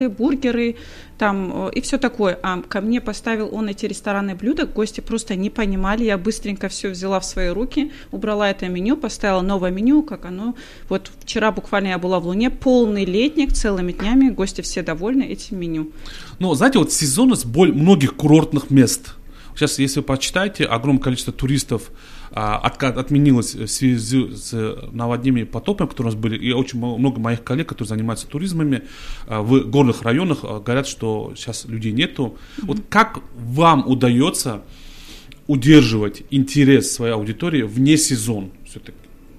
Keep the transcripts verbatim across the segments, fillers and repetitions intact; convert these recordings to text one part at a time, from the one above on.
бургеры там и все такое. А ко мне поставил он эти ресторанные блюда, гости просто не понимали, я быстренько все взяла в свои руки, убрала это меню, поставила новое меню, как оно. Вот вчера буквально я была в Луне, полный летник, целыми днями, гости все довольны этим меню. Ну, знаете, вот сезонность боль многих курортных мест. Сейчас, если вы почитаете, огромное количество туристов а, от, отменилось в связи с наводнениями, потопами, которые у нас были, и очень много моих коллег, которые занимаются туризмами а, в горных районах, а, говорят, что сейчас людей нету. Mm-hmm. Вот как вам удается удерживать интерес своей аудитории вне сезон все-таки?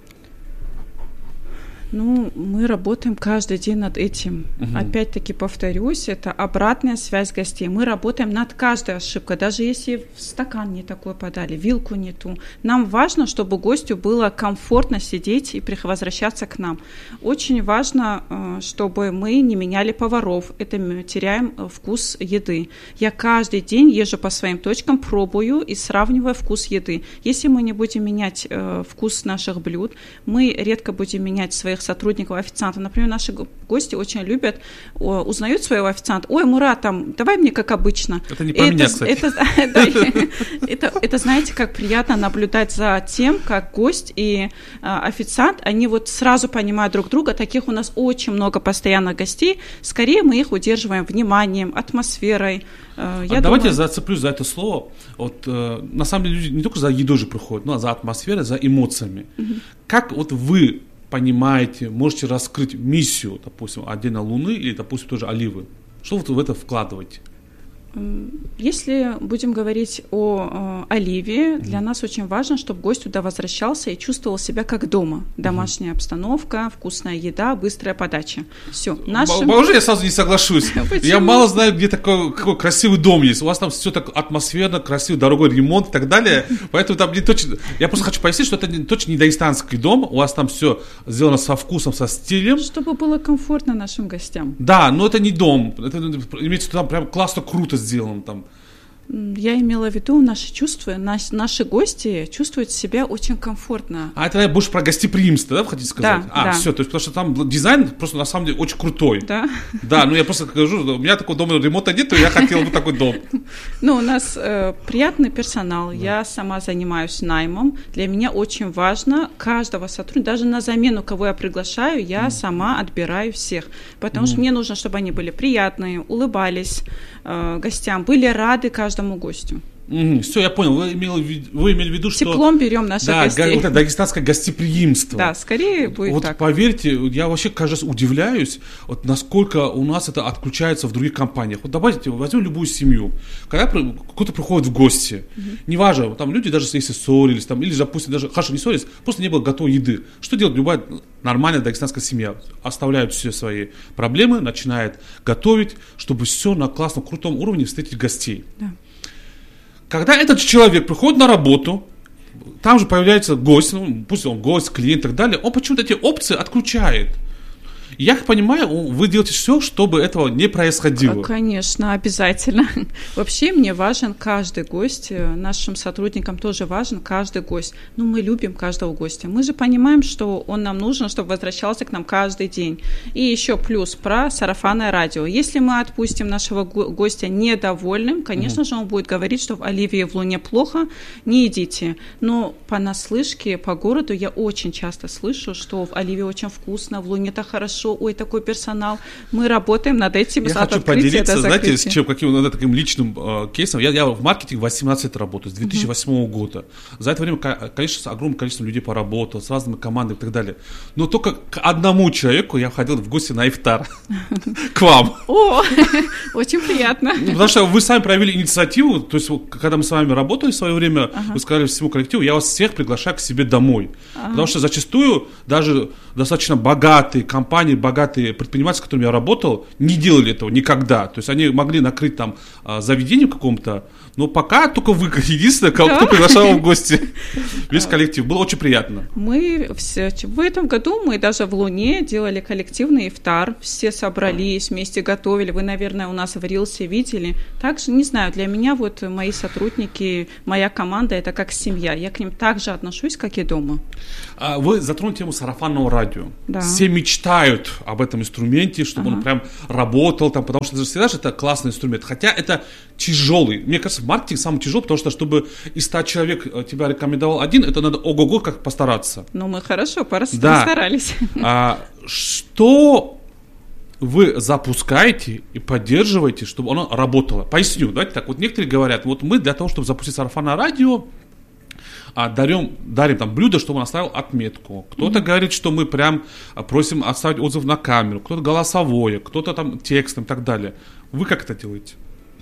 Ну, мы работаем каждый день над этим. Uh-huh. Опять-таки повторюсь, это обратная связь гостей. Мы работаем над каждой ошибкой, даже если стакан не такой подали, вилку не ту. Нам важно, чтобы гостю было комфортно сидеть и возвращаться к нам. Очень важно, чтобы мы не меняли поваров. Это мы теряем вкус еды. Я каждый день езжу по своим точкам, пробую и сравниваю вкус еды. Если мы не будем менять вкус наших блюд, мы редко будем менять своих сотрудников, официантов. Например, наши гости очень любят, о, узнают своего официанта. Ой, Мурат, там, давай мне как обычно. Это не про меня, кстати. Это, знаете, как приятно наблюдать за тем, как гость и официант, они вот сразу понимают друг друга. Таких у нас очень много постоянных гостей. Скорее мы их удерживаем вниманием, атмосферой. Я а давайте я зацеплюсь за это слово. Вот, э, на самом деле люди не только за едой же приходят, но за атмосферой, за эмоциями. Угу. Как вот вы понимаете, можете раскрыть миссию, допустим, отдельно Луны или, допустим, тоже Оливы? Что вы в это вкладываете? Если будем говорить о э, Оливии, для mm. нас очень важно, чтобы гость туда возвращался и чувствовал себя как дома. Домашняя mm. обстановка, вкусная еда, быстрая подача. Все. Нашим... Можно я сразу не соглашусь? Я мало знаю, где такой какой красивый дом есть. У вас там все так атмосферно, красиво, дорогой ремонт и так далее. Поэтому там не точно... Я просто хочу пояснить, что это не, точно не дагестанский дом. У вас там все сделано со вкусом, со стилем. Чтобы было комфортно нашим гостям. Да, но это не дом. Это имеется в виду, там прям классно, круто сделан там. Я имела в виду наши чувства, наш, наши гости чувствуют себя очень комфортно. А это больше про гостеприимство, да, вы хотите сказать? Да, а, да. все, то есть, потому что там дизайн просто на самом деле очень крутой. Да. Да, ну я просто скажу, у меня такого дома ремонта нет, то я хотела бы такой дом. Ну, у нас э, приятный персонал, да. Я сама занимаюсь наймом, для меня очень важно каждого сотрудника, даже на замену, кого я приглашаю, я mm. сама отбираю всех, потому mm. что мне нужно, чтобы они были приятные, улыбались э, гостям, были рады каждому гостю. Mm-hmm. Все, я понял. Вы имели, вы имели в виду, что... Теплом берем наших да, гостей. Да, вот это дагестанское гостеприимство. Да, скорее будет вот так. Поверьте, я вообще каждый раз удивляюсь, вот насколько у нас это отключается в других компаниях. Вот давайте возьмем любую семью. Когда кто-то приходит в гости, mm-hmm. неважно, там люди даже если ссорились, там, или, допустим, даже, хорошо, не ссорились, просто не было готовой еды. Что делает любая нормальная дагестанская семья? Оставляют все свои проблемы, начинает готовить, чтобы все на классном, крутом уровне встретить гостей. Да. Когда этот человек приходит на работу, там же появляется гость, ну, пусть он гость, клиент и так далее, он почему-то эти опции отключает. Я понимаю, вы делаете все, чтобы этого не происходило. Конечно, обязательно. Вообще мне важен каждый гость, нашим сотрудникам тоже важен каждый гость. Ну, мы любим каждого гостя. Мы же понимаем, что он нам нужен, чтобы возвращался к нам каждый день. И еще плюс про сарафанное радио. Если мы отпустим нашего гостя недовольным, конечно угу. же, он будет говорить, что в Оливии в Луне плохо, не идите. Но понаслышке, по городу я очень часто слышу, что в Оливии очень вкусно, в Луне-то хорошо, ой, такой персонал. Мы работаем над этим. Я хочу поделиться, знаете, с чем, каким надо, таким личным э, кейсом. Я, я в маркетинге восемнадцать лет работаю, с две тысячи восьмого uh-huh. года. За это время, конечно, огромное количество людей поработал, с разными командами и так далее. Но только к одному человеку я ходил в гости на ифтар. К вам. О, очень приятно. Потому что вы сами проявили инициативу, то есть, когда мы с вами работали в свое время, вы сказали всему коллективу, я вас всех приглашаю к себе домой. Потому что зачастую даже достаточно богатые компании, богатые предприниматели, с которыми я работал, не делали этого никогда. То есть они могли накрыть там заведение каком-то, но пока только вы единственное, кто да? приглашал в гости весь коллектив. Было очень приятно. Мы все, в этом году мы даже в Луне делали коллективный ифтар. Все собрались, вместе готовили. Вы, наверное, у нас в Рилсе видели. Также, не знаю, для меня вот мои сотрудники, моя команда, это как семья. Я к ним так же отношусь, как и дома. Вы затронули тему сарафанного радио. Да. Все мечтают знают об этом инструменте, чтобы ага. он прям работал, там, потому что всегда же это классный инструмент. Хотя это тяжелый. Мне кажется, маркетинг самый тяжелый, потому что, чтобы из ста человек тебя рекомендовал один, это надо ого-го как постараться. Ну, мы хорошо постарались. Да. А, что вы запускаете и поддерживаете, чтобы оно работало? Поясню. Давайте так. Вот некоторые говорят, вот мы для того, чтобы запустить сарафанное радио, А дарим, дарим там блюдо, чтобы он оставил отметку. Кто-то mm-hmm. говорит, что мы прям просим оставить отзыв на камеру, кто-то голосовое, кто-то там текстом и так далее. Вы как это делаете?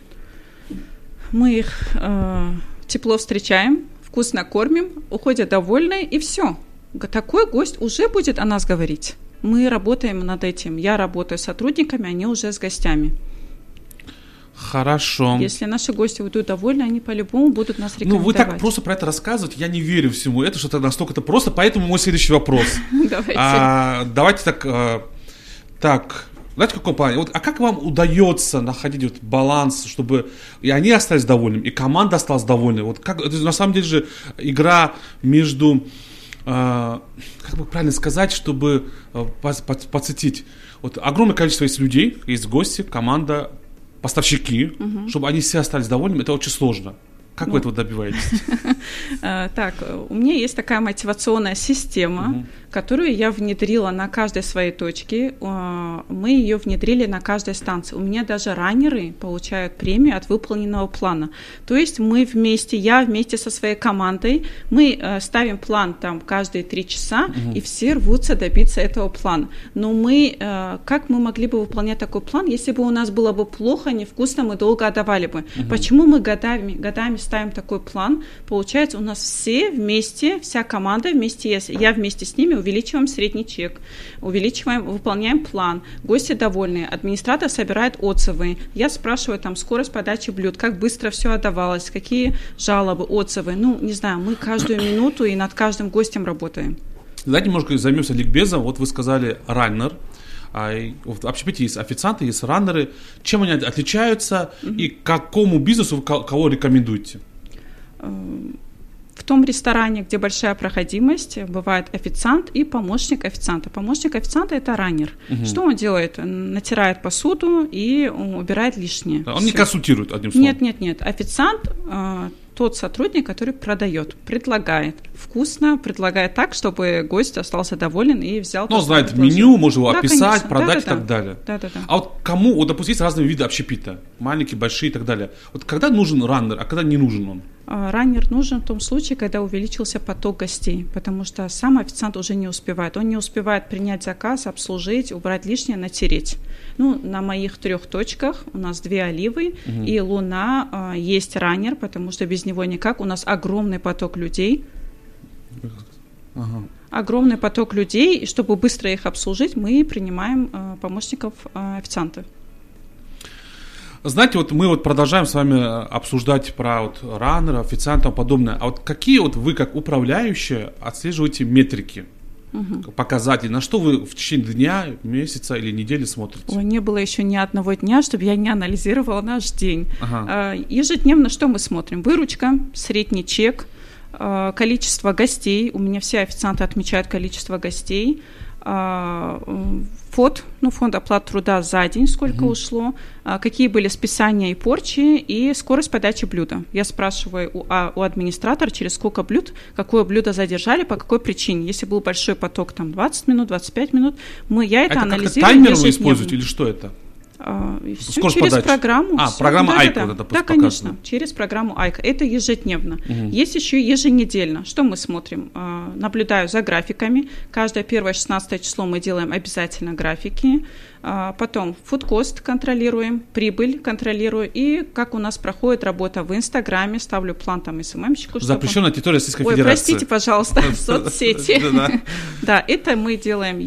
Мы их э, тепло встречаем, вкусно кормим, уходят довольные, и все. Такой гость уже будет о нас говорить. Мы работаем над этим. Я работаю с сотрудниками, они уже с гостями. Хорошо. Если наши гости уйдут довольны, они по-любому будут нас рекомендовать. Ну, вы так просто про это рассказываете, я не верю всему. Это что-то настолько-то просто, поэтому мой следующий вопрос. Давайте. А, давайте так, а, так, знаете, в каком плане? Вот, а как вам удается находить вот баланс, чтобы и они остались довольными, и команда осталась довольной? Вот как, это на самом деле же игра между, а, как бы правильно сказать, чтобы а, подсветить. Вот огромное количество есть людей, есть гости, команда, поставщики, угу. чтобы они все остались довольными, это очень сложно. Как ну, вы этого добиваетесь? Так, у меня есть такая мотивационная система, угу. которую я внедрила на каждой своей точке. Мы ее внедрили на каждой станции. У меня даже раннеры получают премию от выполненного плана. То есть мы вместе, я вместе со своей командой, мы ставим план там каждые три часа, угу. и все рвутся добиться этого плана. Но мы, как мы могли бы выполнять такой план, если бы у нас было бы плохо, невкусно, мы долго отдавали бы. Угу. Почему мы годами, годами ставим такой план? Получается, у нас все вместе, вся команда вместе, я вместе с ними увеличиваем средний чек, увеличиваем, выполняем план, гости довольны, администратор собирает отзывы, я спрашиваю там скорость подачи блюд, как быстро все отдавалось, какие жалобы, отзывы, ну, не знаю, мы каждую минуту и над каждым гостем работаем. Давайте немножко займемся ликбезом. Вот вы сказали раннер. А в общепите есть официанты, есть раннеры. Чем они отличаются mm-hmm. и какому бизнесу вы кого рекомендуете? В том ресторане, где большая проходимость, бывает официант и помощник официанта. Помощник официанта – это раннер. Mm-hmm. Что он делает? Натирает посуду и убирает лишнее. Он Всё. Не консультирует, одним словом. Нет, нет, нет. Официант тот сотрудник, который продает, предлагает вкусно, предлагает так, чтобы гость остался доволен и взял. Ну, знает меню, может его да, описать, конечно. продать да, да, и так да. далее. Да, да, да. А вот кому, вот, допустим, есть разные виды общепита, маленькие, большие и так далее. Вот когда нужен раннер, а когда не нужен он? Раннер нужен в том случае, когда увеличился поток гостей, потому что сам официант уже не успевает. Он не успевает принять заказ, обслужить, убрать лишнее, натереть. Ну, на моих трех точках у нас две оливы угу. и Луна, есть раннер, потому что без него никак. У нас огромный поток людей. Ага. Огромный поток людей, и чтобы быстро их обслужить, мы принимаем помощников официанта. Знаете, вот мы вот продолжаем с вами обсуждать про вот раннера, официанта и подобное. А вот какие вот вы, как управляющие, отслеживаете метрики, угу. показатели? На что вы в течение дня, месяца или недели смотрите? Ой, не было еще ни одного дня, чтобы я не анализировала наш день. Ага. Ежедневно что мы смотрим? Выручка, средний чек, количество гостей. У меня все официанты отмечают количество гостей. Фонд, ну, фонд оплаты труда за день, сколько угу. ушло, какие были списания и порчи, и скорость подачи блюда. Я спрашиваю у, а, у администратора, через сколько блюд, какое блюдо задержали, по какой причине. Если был большой поток, там, двадцать минут, двадцать пять минут, мы, я это, это анализирую. Это таймер вы используете или что это? А, все через подачи. программу. А, все. программа да, Айка да, вот это да, конечно, через программу Айка. Это ежедневно. Угу. Есть еще еженедельно. Что мы смотрим? А, наблюдаю за графиками. Каждое первое шестнадцатое число мы делаем обязательно графики. А, потом фудкост контролируем, прибыль контролирую. И как у нас проходит работа в Инстаграме. Ставлю план там СММщику. Запрещенная территория Российской Ой, Федерации. простите, пожалуйста, соцсети. Да, это мы делаем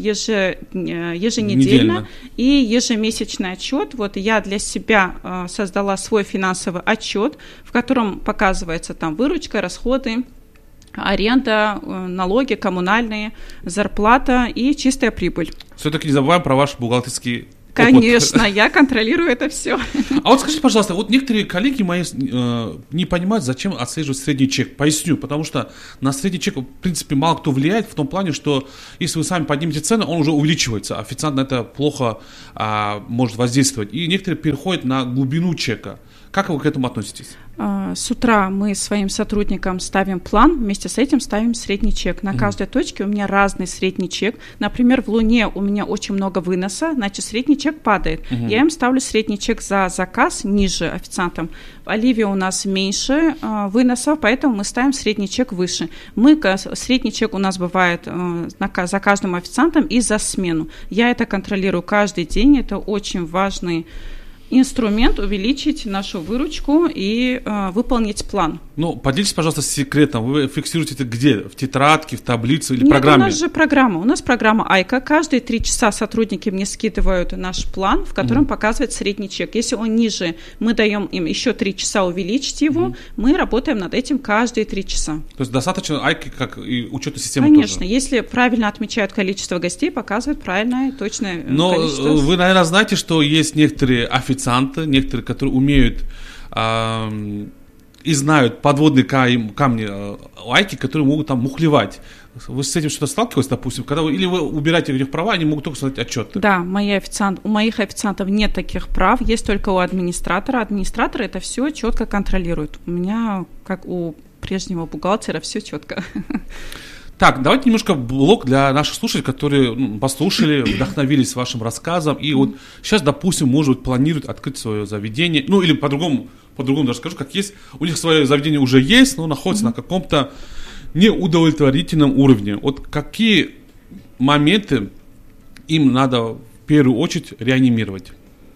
еженедельно и ежемесячное отчет. Вот я для себя э, создала свой финансовый отчет, в котором показывается там выручка, расходы, аренда, э, налоги, коммунальные, зарплата и чистая прибыль. Все-таки не забываем про ваш бухгалтерский Конечно, я контролирую это все. А вот скажите, пожалуйста, вот некоторые коллеги мои э, не понимают, зачем отслеживать средний чек. Поясню, потому что на средний чек, в принципе, мало кто влияет в том плане, что если вы сами поднимете цены, он уже увеличивается. Официант на это плохо а, может воздействовать. И некоторые переходят на глубину чека. Как вы к этому относитесь? С утра мы своим сотрудникам ставим план, вместе с этим ставим средний чек. На mm-hmm. каждой точке у меня разный средний чек. Например, в Луне у меня очень много выноса, значит, средний чек падает. Mm-hmm. Я им ставлю средний чек за заказ ниже официантам. В Оливии у нас меньше э, выносов, поэтому мы ставим средний чек выше. Мы, средний чек у нас бывает э, на, за каждым официантом и за смену. Я это контролирую каждый день, это очень важный инструмент увеличить нашу выручку и э, выполнить план. Ну, поделитесь, пожалуйста, секретом. Вы фиксируете это где? В тетрадке, в таблице или Нет, программе? у нас же программа. У нас программа Айка. Каждые три часа сотрудники мне скидывают наш план, в котором mm-hmm. показывает средний чек. Если он ниже, мы даем им еще три часа увеличить его. Mm-hmm. Мы работаем над этим каждые три часа. То есть достаточно Айки, как и учетной системы Конечно. тоже? Если правильно отмечают количество гостей, показывает правильное, точное Но количество. Но вы, наверное, знаете, что есть некоторые официанты, некоторые, которые умеют э, и знают подводные камни э, Айки, которые могут там мухлевать. Вы с этим что-то сталкивались, допустим, когда вы, или вы убираете их права, они могут только создать отчеты? Да, мои официанты, у моих официантов нет таких прав, есть только у администратора. Администратор это все четко контролирует. У меня, как у прежнего бухгалтера, все четко. Так, давайте немножко блок для наших слушателей, которые ну, послушали, вдохновились вашим рассказом, и вот сейчас, допустим, может быть, планируют открыть свое заведение, ну или по-другому, по-другому даже скажу, как есть, у них свое заведение уже есть, но находится mm-hmm. на каком-то неудовлетворительном уровне. Вот какие моменты им надо в первую очередь реанимировать?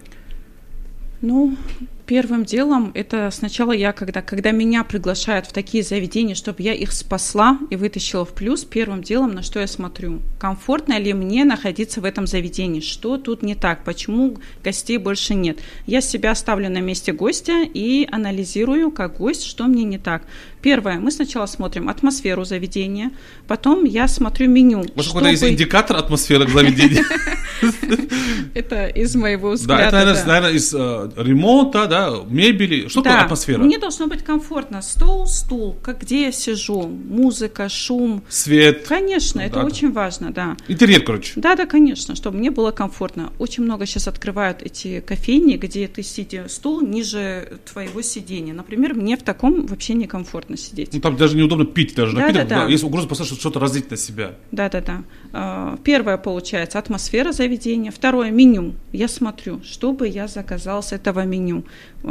Ну, первым делом, это сначала я, когда, когда меня приглашают в такие заведения, чтобы я их спасла и вытащила в плюс, первым делом, на что я смотрю, комфортно ли мне находиться в этом заведении, что тут не так, почему гостей больше нет. Я себя ставлю на месте гостя и анализирую, как гость, что мне не так. Первое, мы сначала смотрим атмосферу заведения, потом я смотрю меню. Вот какой-то есть индикатор атмосферы заведения. Это из моего взгляда. Да, это, наверное, из ремонта, да, мебели. Что такое атмосфера? Мне должно быть комфортно. Стол, стул, как где я сижу, музыка, шум. Свет. Конечно, это очень важно, да. Интерьер, короче. Да, да, конечно, чтобы мне было комфортно. Очень много сейчас открывают эти кофейни, где ты сидишь, стул ниже твоего сидения. Например, мне в таком вообще некомфортно сидеть. Ну, там даже неудобно пить, даже да, напиток, да, да. Да, есть угроза поставить что-то разлить на себя. Да, да, да. Первое, получается, атмосфера заведения. Второе, меню. Я смотрю, что бы я заказала с этого меню.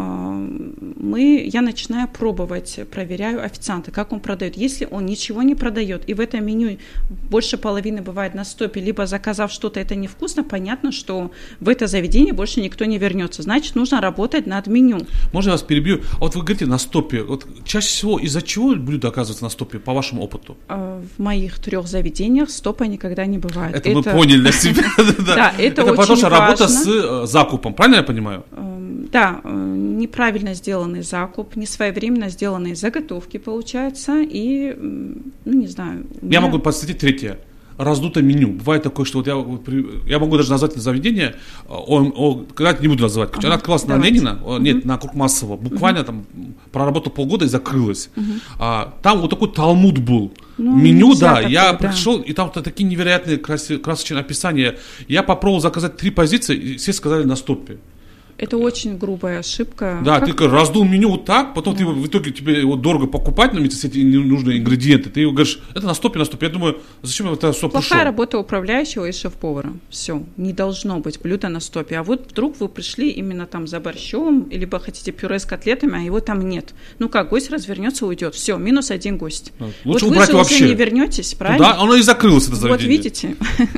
Мы, я начинаю пробовать, проверяю официанта, как он продает. Если он ничего не продает, и в этом меню больше половины бывает на стопе, либо заказав что-то, это невкусно, понятно, что в это заведение больше никто не вернется. Значит, нужно работать над меню. Можно я вас перебью? А вот вы говорите на стопе. Вот чаще всего из-за чего блюдо оказывается на стопе, по вашему опыту? В моих трех заведениях стопа никогда не бывает. Это мы поняли для себя. Да, это очень важно. Это потому что работа с закупом, правильно я понимаю? Да, неправильно сделанный закуп, несвоевременно сделанные заготовки, получается, и, ну, не знаю. Я меня... могу подсветить третье. Раздутое меню. Бывает такое, что вот я, я могу даже назвать это заведение, о, о, когда-то не буду называть. Ага, она открылась давайте. на Ленина, угу. нет, на Куркмасова, буквально угу. там проработал полгода и закрылась. Угу. А, там вот такой талмуд был. Ну, меню, да, такое, я да. пришел, и там такие невероятные крас- красочные описания. Я попробовал заказать три позиции, и все сказали на стопе. Это очень грубая ошибка. Да, как... ты раздул меню вот так, потом да. ты в итоге тебе его дорого покупать, но эти ненужные ингредиенты. Ты говоришь, это на стопе, на стопе. Я думаю, зачем я в это стоп Плохая ушел? Работа управляющего и шеф-повара. Все, не должно быть блюда на стопе. А вот вдруг вы пришли именно там за борщом, либо хотите пюре с котлетами, а его там нет. Ну как, гость развернется, уйдет. Все, минус один гость. Да. Лучше вот убрать вы же вообще. уже не вернетесь, правильно? Да, оно и закрылось, это заведение. Вот видите.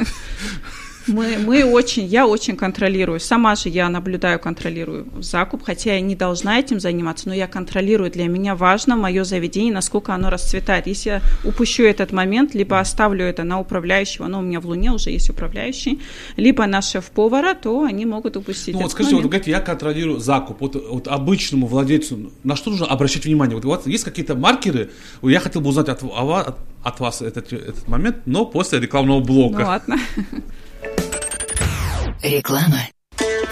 Мы, мы очень, я очень контролирую, сама же я наблюдаю, контролирую закуп, хотя я не должна этим заниматься, но я контролирую, для меня важно мое заведение, насколько оно расцветает. Если я упущу этот момент, либо оставлю это на управляющего, но у меня в Луне уже есть управляющий, либо на шеф-повара, то они могут упустить ну, этот вот скажите, момент. Вот, говорите, я контролирую закуп, вот, вот обычному владельцу, на что нужно обращать внимание? Вот у вас есть какие-то маркеры, я хотел бы узнать от, от, от вас этот, этот момент, но после рекламного блока. Ну ладно. Реклама.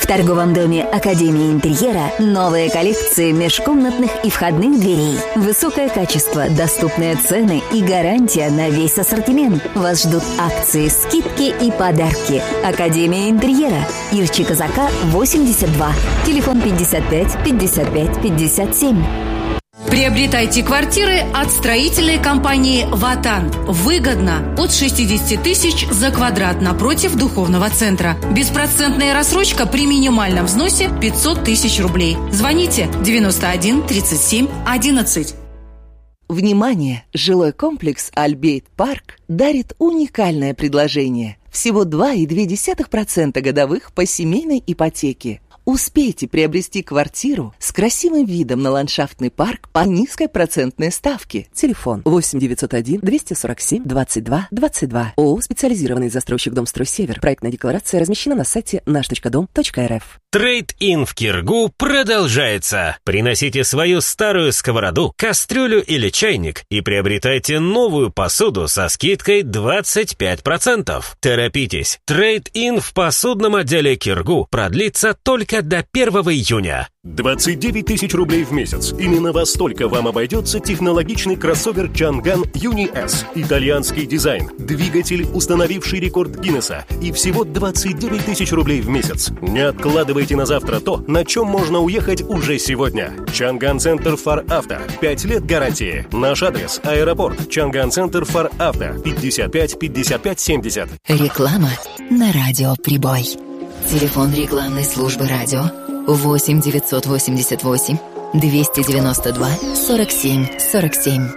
торговом доме Академии интерьера новые коллекции межкомнатных и входных дверей. Высокое качество, доступные цены и гарантия на весь ассортимент. Вас ждут акции, скидки и подарки. Академия интерьера. Ирчи Казака, восемьдесят два. Телефон пятьдесят пять пятьдесят пять пятьдесят семь. Приобретайте квартиры от строительной компании «Ватан». Выгодно от шестьдесят тысяч за квадрат напротив духовного центра. Беспроцентная рассрочка при минимальном взносе пятьсот тысяч рублей. Звоните девяносто один тридцать семь одиннадцать. Внимание! Жилой комплекс «Альбейт Парк» дарит уникальное предложение. Всего два целых две десятых процента годовых по семейной ипотеке. Успейте приобрести квартиру с красивым видом на ландшафтный парк по низкой процентной ставке. Телефон восемь девятьсот один двести сорок семь двадцать два двадцать два. ООО «Специализированный застройщик Домстрой Север». Проектная декларация размещена на сайте наш точка дом точка эр эф. Трейд-ин в Киргу продолжается. Приносите свою старую сковороду, кастрюлю или чайник и приобретайте новую посуду со скидкой двадцать пять процентов. Торопитесь. Трейд-ин в посудном отделе Киргу продлится только до первого июня. двадцать девять тысяч рублей в месяц. Именно во столько вам обойдется технологичный кроссовер Чанган Юни эс. Итальянский дизайн, двигатель, установивший рекорд Гиннесса, и всего двадцать девять тысяч рублей в месяц. Не откладывайте на завтра то, на чем можно уехать уже сегодня. Чанган Центр Фар Авто. пять лет гарантии. Наш адрес: аэропорт. Чанган Центр Фар Авто. пятьдесят пять пятьдесят пять семьдесят. Реклама на радио «Прибой». Телефон рекламной службы радио восемь девятьсот восемьдесят восемь двести девяносто два сорок семь сорок семь.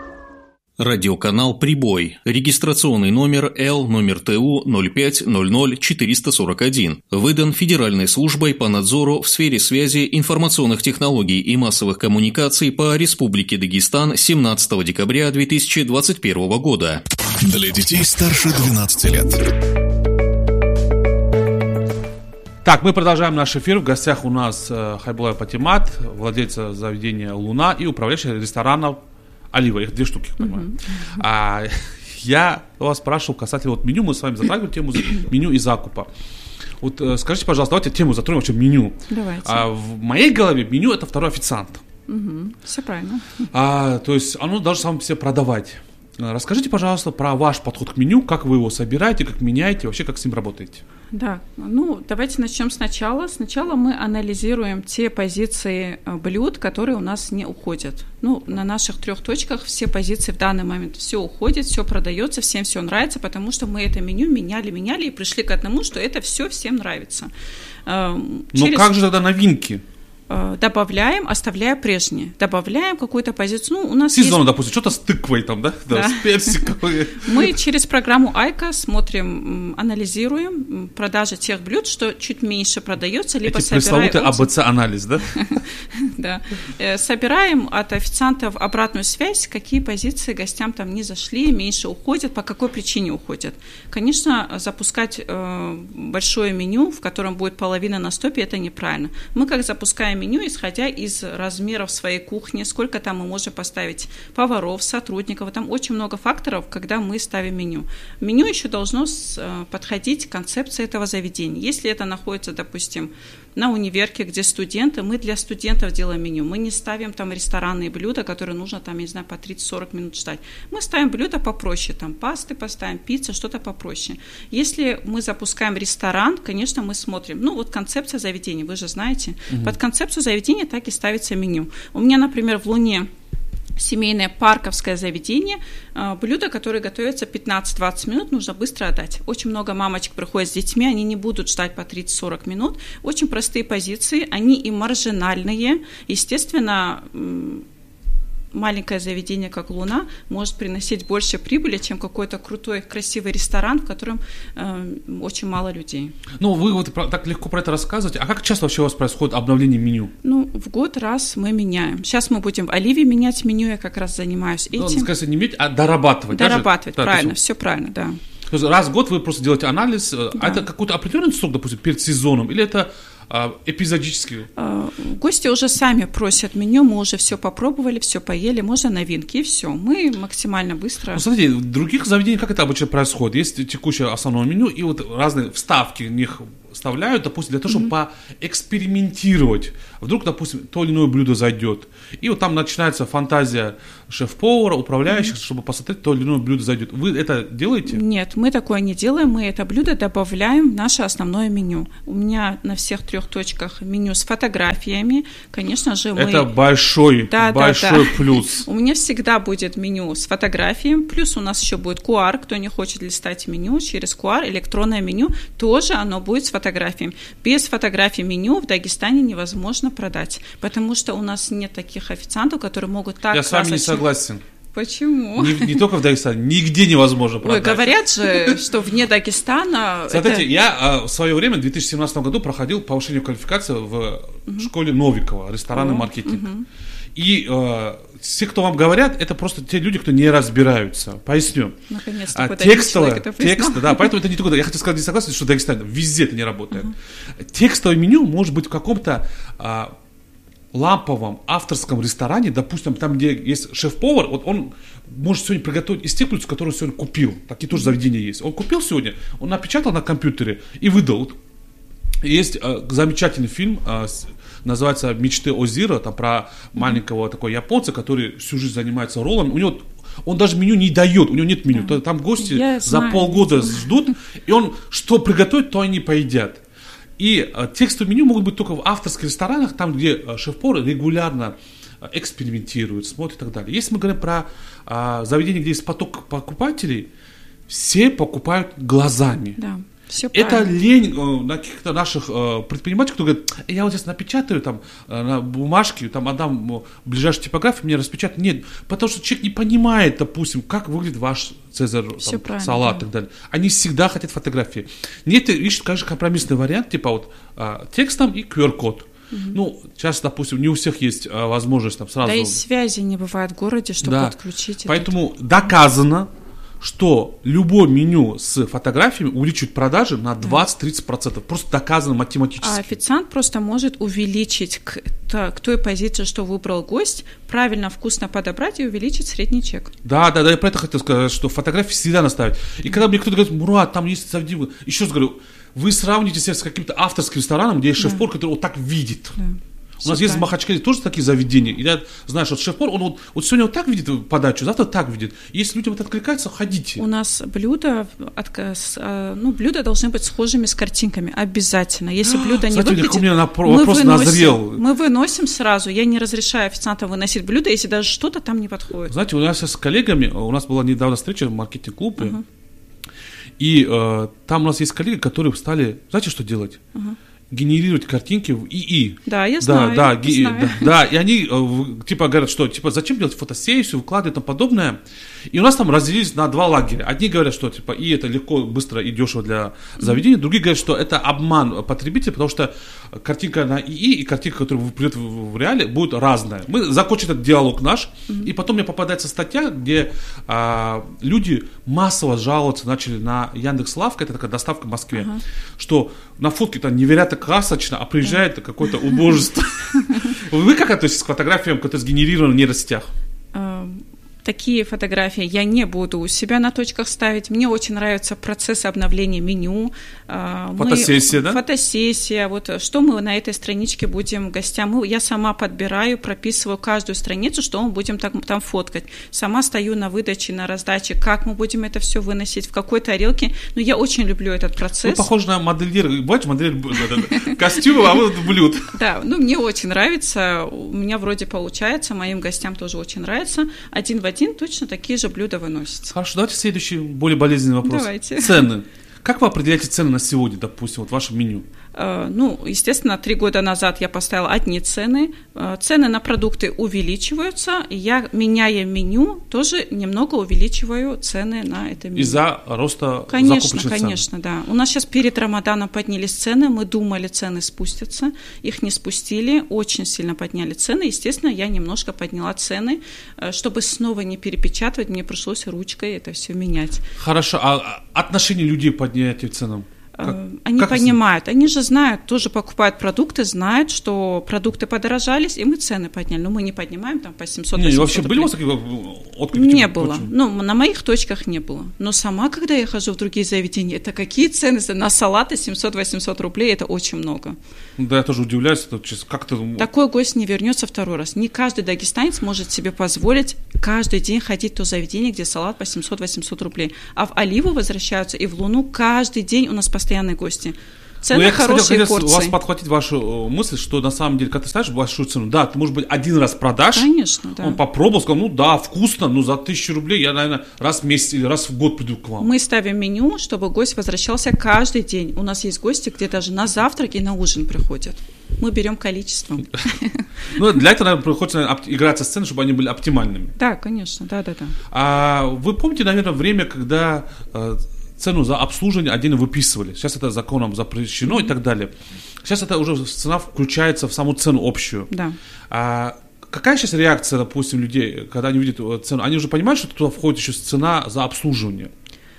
Радиоканал «Прибой». Регистрационный номер Л, номер Т У ноль пять ноль ноль четыреста сорок один. Выдан Федеральной службой по надзору в сфере связи, информационных технологий и массовых коммуникаций по Республике Дагестан семнадцатого декабря две тысячи двадцать первого года. Для детей старше двенадцати лет. Так, мы продолжаем наш эфир. В гостях у нас э, Хайбулай Патимат, владелец заведения «Луна» и управляющий ресторанов «Олива». Их две штуки, понимаю. Mm-hmm. А, я вас спрашивал касательно вот меню. Мы с вами затрагивали тему меню и закупа. Вот э, скажите, пожалуйста, давайте тему затронем вообще меню. Давайте. А, в моей голове меню – это второй официант. Угу, все правильно. А, то есть оно должно само себе продавать. Расскажите, пожалуйста, про ваш подход к меню, как вы его собираете, как меняете, вообще как с ним работаете. Да, ну давайте начнем сначала. Сначала мы анализируем те позиции блюд, которые у нас не уходят. Ну, на наших трех точках все позиции в данный момент все уходит, все продается, всем все нравится, потому что мы это меню меняли, меняли и пришли к одному, что это все всем нравится. Но Через... как же тогда новинки? Добавляем, оставляя прежние. Добавляем какую-то позицию. Ну, у нас сезон, есть... допустим, что-то с тыквой там, да? Да, да. С персиковой. Мы через программу Айка смотрим, анализируем продажи тех блюд, что чуть меньше продается, либо собираем... Эти пресловутый АБЦ-анализ, да? Да. Собираем от официантов обратную связь, какие позиции гостям там не зашли, меньше уходят, по какой причине уходят. Конечно, запускать большое меню, в котором будет половина на стопе, это неправильно. Мы как запускаем меню, исходя из размеров своей кухни, сколько там мы можем поставить поваров, сотрудников. Там очень много факторов, когда мы ставим меню. Меню еще должно подходить к концепции этого заведения. Если это находится, допустим, на универке, где студенты, мы для студентов делаем меню. Мы не ставим там ресторанные блюда, которые нужно там, я не знаю, по тридцать-сорок минут ждать. Мы ставим блюда попроще, там пасты поставим, пицца, что-то попроще. Если мы запускаем ресторан, конечно, мы смотрим, ну вот концепция заведения, вы же знаете, угу. Под концепцию заведения так и ставится меню. У меня, например, в «Луне» семейное парковское заведение, блюда, которые готовятся пятнадцать-двадцать минут, нужно быстро отдать. Очень много мамочек приходят с детьми, они не будут ждать по тридцать-сорок минут. Очень простые позиции, они и маржинальные. Естественно, маленькое заведение, как «Луна», может приносить больше прибыли, чем какой-то крутой, красивый ресторан, в котором э, очень мало людей. Ну, вы вот так легко про это рассказываете. А как часто вообще у вас происходит обновление меню? Ну, в год раз мы меняем. Сейчас мы будем в «Оливе» менять меню, я как раз занимаюсь этим. Ну, сказать, не менять, а дорабатывать. Дорабатывать, да, правильно, есть... все правильно, да. То есть раз в год вы просто делаете анализ, да. А это какой-то определенный срок, допустим, перед сезоном, или это а, эпизодически? А, гости уже сами просят меню, мы уже все попробовали, все поели, можно новинки, и все. Мы максимально быстро... Ну, смотрите, в других заведениях как это обычно происходит? Есть текущее основное меню, и вот разные вставки в них вставляют, допустим, для того, чтобы mm-hmm. поэкспериментировать. Вдруг, допустим, то или иное блюдо зайдет. И вот там начинается фантазия шеф-повара, управляющих, mm-hmm. чтобы посмотреть, то или иное блюдо зайдет. Вы это делаете? Нет, мы такое не делаем. Мы это блюдо добавляем в наше основное меню. У меня на всех трех точках меню с фотографиями. Конечно же, мы... Это большой, да, большой да, да. плюс. У меня всегда будет меню с фотографиями. Плюс у нас еще будет ку ар. Кто не хочет листать меню, через ку ар электронное меню тоже оно будет с фотографиями. Без фотографий меню в Дагестане невозможно продать, потому что у нас нет таких официантов, которые могут так Я красочно... с вами не согласен. Почему? Не, не только в Дагестане, нигде невозможно продать. Ой, говорят же, что вне Дагестана... Смотрите, это... я а, в свое время, в две тысячи семнадцатом году, проходил повышение квалификации в угу. школе Новикова, ресторанный О, маркетинг. Угу. И э, все, кто вам говорят, это просто те люди, кто не разбираются. Поясню. Наконец-то а, текстовое, текстовое, да, поэтому это не только... Я хочу сказать, не согласен, что в Дагестане везде это не работает. Угу. Текстовое меню может быть в каком-то... А, ламповом авторском ресторане, допустим, там, где есть шеф-повар, вот он может сегодня приготовить из тех блюд, которые он сегодня купил. Такие тоже заведения есть. Он купил сегодня, он напечатал на компьютере и выдал. Есть э, замечательный фильм, э, называется «Мечты Озира», там про маленького такого японца, который всю жизнь занимается роллами. У него он даже меню не дает, у него нет меню. Да. Там гости Я за знаю. полгода ждут, и он что приготовит, то они поедят. И э, текстовые меню могут быть только в авторских ресторанах, там, где э, шеф-повар регулярно э, экспериментирует, смотрит и так далее. Если мы говорим про э, заведение, где есть поток покупателей, все покупают глазами. Да. Все это лень э, на каких-то наших э, предпринимателей, кто говорит, я вот здесь напечатаю там, э, на бумажке, там отдам э, ближайшую типографию, мне распечатают. Нет, потому что человек не понимает, допустим, как выглядит ваш цезарь, там, салат и так далее. Они всегда хотят фотографии. Нет, ищут, конечно, компромиссный вариант, типа вот э, текстом и ку ар-код. Угу. Ну, сейчас, допустим, не у всех есть э, возможность там сразу... Да и связи не бывает в городе, чтобы да. подключить. Поэтому этот... доказано, что любое меню с фотографиями увеличивает продажи на двадцать-тридцать процентов. Просто доказано математически. А официант просто может увеличить к, к той позиции, что выбрал гость, правильно, вкусно подобрать и увеличить средний чек. Да, да, да, я про это хотел сказать, что фотографии всегда наставить. И когда мне кто-то говорит, Мурат, там есть заведение, еще раз говорю, вы сравните себя с каким-то авторским рестораном, где есть да. шеф-повар, который вот так видит. Да. У Все нас есть в Махачкале тоже такие заведения. И я знаю, что шеф-повар, он вот, вот сегодня вот так видит подачу, завтра так видит. Если людям это откликается, ходите. У нас блюда, ну, блюда должны быть схожими с картинками, обязательно. Если блюдо не выглядит, у меня мы вопрос выносим, назрел. Мы выносим сразу. Я не разрешаю официантам выносить блюдо, если даже что-то там не подходит. Знаете, у нас с коллегами, у нас была недавно встреча в маркетинг-клубе, uh-huh. и э, там у нас есть коллеги, которые стали, знаете, что делать? Uh-huh. Генерировать картинки в ИИ. Да, я знаю. Да, да, я ги, знаю. да, да, и они типа говорят, что типа зачем делать фотосессию, выкладывать и тому подобное. И у нас там разделились на два лагеря. Одни говорят, что типа и это легко, быстро и дешево для заведения. Mm-hmm. Другие говорят, что это обман потребителя, потому что картинка на ИИ и картинка, которая придет в, в реале, будет разная. Мы закончим этот диалог наш, mm-hmm. и потом мне попадается статья, где а, люди массово жаловаться начали на Яндекс.Лавка, это такая доставка в Москве, uh-huh. что на фотке там невероятно красочно, а приезжает какое-то убожество. Вы как относитесь к фотографиям, которые сгенерированы в нейросетях? Такие фотографии я не буду у себя на точках ставить. Мне очень нравится процесс обновления меню. Фотосессия, мы, да? Фотосессия. Вот что мы на этой страничке будем гостям. Я сама подбираю, прописываю каждую страницу, что мы будем там, там фоткать. Сама стою на выдаче, на раздаче, как мы будем это все выносить, в какой тарелке. Но я очень люблю этот процесс. Вы похожи на модельер. Бачите, модель костюмов, а вы блюд. Да, ну мне очень нравится. У меня вроде получается, моим гостям тоже очень нравится. Один в один точно такие же блюда выносятся. Хорошо, давайте следующий, более болезненный вопрос. Давайте. Цены. Как вы определяете цены на сегодня, допустим, вот в вашем меню? Ну, естественно, три года назад я поставила одни цены. Цены на продукты увеличиваются. Я, меняя меню, тоже немного увеличиваю цены на это меню. Из-за роста конечно, закупочных цен? Конечно, да. У нас сейчас перед Рамаданом поднялись цены. Мы думали, цены спустятся. Их не спустили. Очень сильно подняли цены. Естественно, я немножко подняла цены. Чтобы снова не перепечатывать, мне пришлось ручкой это все менять. Хорошо. А отношение людей к поднятию ценам? Как, они как понимают, это? Они же знают, тоже покупают продукты, знают, что продукты подорожались, и мы цены подняли. Но мы не поднимаем там по семьсот-восемьсот не, вообще рублей. были у вас такие отклики? Не типа, было. почему? Ну, на моих точках не было. Но сама, когда я хожу в другие заведения, это какие цены? На салаты семьсот-восемьсот рублей, это очень много. Да, я тоже удивляюсь. Это как-то... Такой гость не вернется второй раз. Не каждый дагестанец может себе позволить каждый день ходить в то заведение, где салат по семьсот-восемьсот рублей. А в Оливу возвращаются и в Луну каждый день у нас постоянные гости. Цены я, хорошие, кстати, порции. У вас подхватить вашу мысль, что на самом деле, когда ты ставишь большую цену, да, ты, может быть, один раз продашь. Конечно, да. Он попробовал, сказал, ну да, вкусно, но за тысячу рублей я, наверное, раз в месяц или раз в год приду к вам. Мы ставим меню, чтобы гость возвращался каждый день. У нас есть гости, где даже на завтрак и на ужин приходят. Мы берем количеством. Ну, для этого, наверное, приходится играть со сценой, чтобы они были оптимальными. Да, конечно, да-да-да. А вы помните, наверное, время, когда... цену за обслуживание отдельно выписывали. Сейчас это законом запрещено mm-hmm. и так далее. Сейчас это уже цена включается в саму цену общую. Да. А какая сейчас реакция, допустим, людей, когда они видят цену? Они уже понимают, что туда входит еще цена за обслуживание?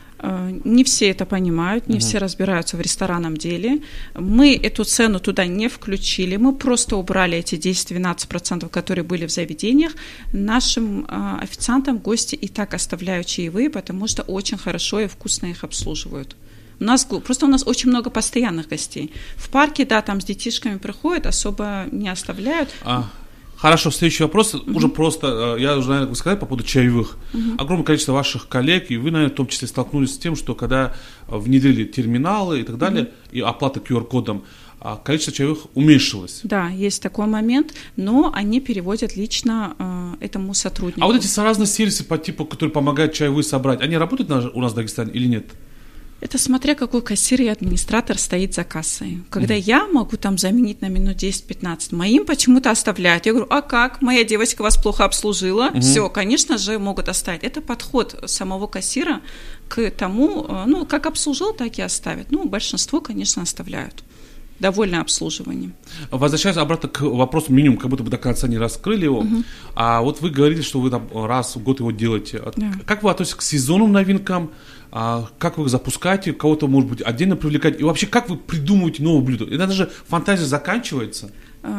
Не все это понимают, не uh-huh. все разбираются в ресторанном деле. Мы эту цену туда не включили, мы просто убрали эти десять-двенадцать процентов, которые были в заведениях. Нашим э, официантам гости и так оставляют чаевые, потому что очень хорошо и вкусно их обслуживают. У нас, просто у нас очень много постоянных гостей. В парке, да, там с детишками приходят, особо не оставляют. А. Хорошо, следующий вопрос, uh-huh. уже просто, я уже, наверное, сказать по поводу чаевых. Uh-huh. Огромное количество ваших коллег, и вы, наверное, в том числе столкнулись с тем, что когда внедрили терминалы и так далее, uh-huh. и оплата ку ар-кодом, количество чаевых уменьшилось. Да, есть такой момент, но они переводят лично э, этому сотруднику. А вот эти разные сервисы по типу, которые помогают чаевые собрать, они работают у нас в Дагестане или нет? Это смотря какой кассир и администратор стоит за кассой. Когда mm. я могу там заменить на минут десять-пятнадцать, моим почему-то оставляют. Я говорю, а как? Моя девочка вас плохо обслужила. Mm-hmm. Все, конечно же, могут оставить. Это подход самого кассира к тому, ну, как обслужил, так и оставят. Ну, большинство, конечно, оставляют. Довольно обслуживанием. Возвращаясь обратно к вопросу минимум, как будто бы до конца не раскрыли его. Uh-huh. А вот вы говорили, что вы там раз в год его делаете. Yeah. Как вы относитесь к сезонным новинкам? А как вы их запускаете? Кого-то, может быть, отдельно привлекать? И вообще, как вы придумываете новые блюда? Это даже фантазия заканчивается?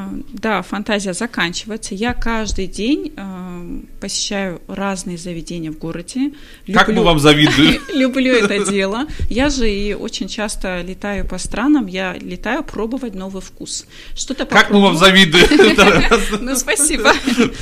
Да, фантазия заканчивается. Я каждый день э, посещаю разные заведения в городе. Как мы вам завидуем. Люблю это дело. Я же и очень часто летаю по странам. Я летаю пробовать новый вкус. Что-то как мы вам завидуем. Ну, спасибо.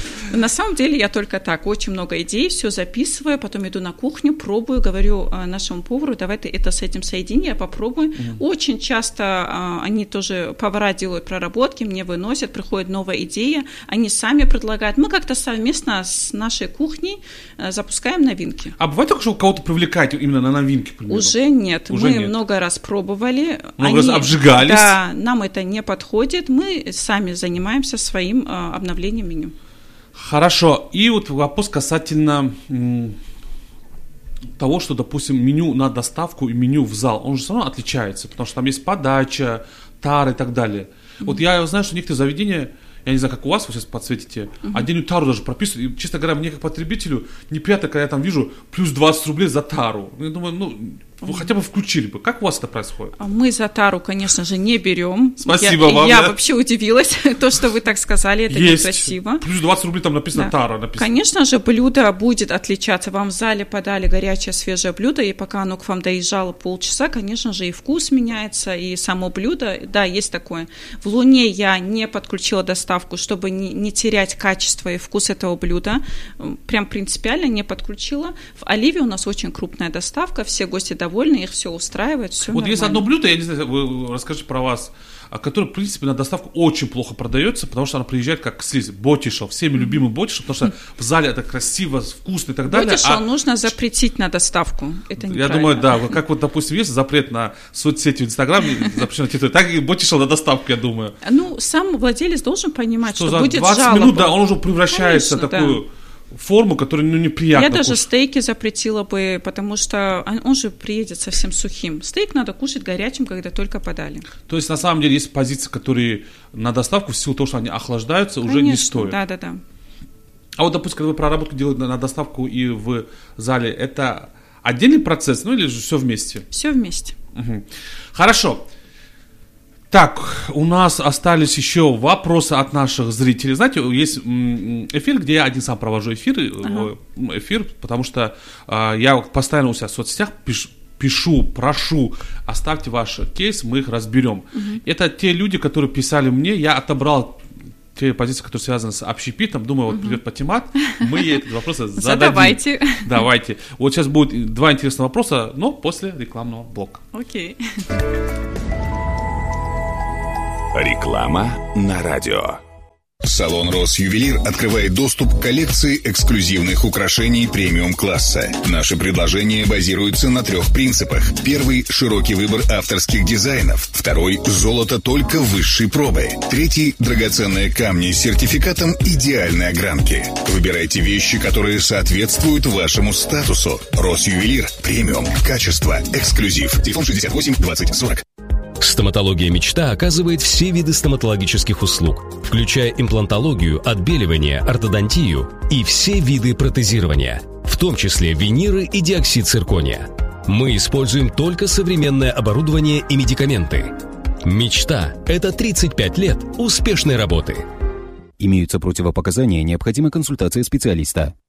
На самом деле я только так. Очень много идей, все записываю, потом иду на кухню, пробую, говорю нашему повару, давай ты это с этим соедини, я попробую. Очень часто они тоже, повара делают проработки, мне выносят, приходит новая идея, они сами предлагают. Мы как-то совместно с нашей кухней запускаем новинки. А бывает так, что кого-то привлекаете именно на новинки? Уже нет. Уже Мы нет. много раз пробовали. Много они, раз обжигались. Да, нам это не подходит. Мы сами занимаемся своим а, обновлением меню. Хорошо. И вот вопрос касательно м, того, что, допустим, меню на доставку и меню в зал, он же все равно отличается, потому что там есть подача, тар и так далее. Вот я знаю, что некоторые заведения, я не знаю, как у вас, вы сейчас подсветите, uh-huh. отдельную тару даже прописывают. И, честно говоря, мне как потребителю неприятно, когда я там вижу плюс двадцать рублей за тару. Я думаю, ну, uh-huh. хотя бы включили бы. Как у вас это происходит? Мы за тару, конечно же, не берем. Спасибо я, вам. Я да? вообще удивилась, то, что вы так сказали, это Есть. некрасиво. Плюс двадцать рублей там написано да. тара. Написано. Конечно же, блюдо будет отличаться. Вам в зале подали горячее, свежее блюдо, и пока оно к вам доезжало полчаса, конечно же, и вкус меняется, и само блюдо. Да, есть такое. В Луне я не подключила доставку, чтобы не, не терять качество и вкус этого блюда. Прям принципиально не подключила. В Оливе у нас очень крупная доставка, все гости довольны, их все устраивает, все Вот нормально. Есть одно блюдо, я не знаю, вы расскажите про вас, которое, в принципе, на доставку очень плохо продается, потому что оно приезжает как слизь, ботишел, всеми mm-hmm. любимый ботишел, потому что в зале это красиво, вкусно и так далее. Ботишел а... нужно запретить на доставку, это неправильно. Я думаю, да, как вот, допустим, есть запрет на соцсети в Инстаграме, запрещено на территории, так и ботишел на доставку, я думаю. Ну, сам владелец должен понимать, что, что будет двадцать жалоба. минут, да, он уже превращается в такую... Да. форму, которая ну, неприятна. Я даже кушать. стейки запретила бы, потому что он, он же приедет совсем сухим. Стейк надо кушать горячим, когда только подали. То есть, на самом деле, есть позиции, которые на доставку, в силу того, что они охлаждаются, Конечно, уже не стоят. Да, да, да. А вот, допустим, когда вы проработку делаете на доставку и в зале, это отдельный процесс, ну или же все вместе? Все вместе. Угу. Хорошо. Так, у нас остались еще вопросы от наших зрителей. Знаете, есть эфир, где я один сам провожу эфир, ага. эфир, потому что а, я постоянно у себя в соцсетях пишу, пишу, прошу, оставьте ваш кейс, мы их разберем. Угу. Это те люди, которые писали мне, я отобрал те позиции, которые связаны с общепитом. Думаю, вот угу. придет Патимат, мы ей этот вопрос зададим. Задавайте. Давайте. Вот сейчас будет два интересных вопроса, но после рекламного блока. Окей. Реклама на радио. Салон «Росювелир» открывает доступ к коллекции эксклюзивных украшений премиум-класса. Наши предложения базируются на трех принципах. Первый – широкий выбор авторских дизайнов. Второй – золото только высшей пробы. Третий – драгоценные камни с сертификатом идеальной огранки. Выбирайте вещи, которые соответствуют вашему статусу. «Росювелир» – премиум, качество, эксклюзив. Телефон шестьдесят восемь двадцать сорок. Стоматология «Мечта» оказывает все виды стоматологических услуг, включая имплантологию, отбеливание, ортодонтию и все виды протезирования, в том числе виниры и диоксид циркония. Мы используем только современное оборудование и медикаменты. «Мечта» — это тридцать пять лет успешной работы. Имеются противопоказания, необходима консультация специалиста.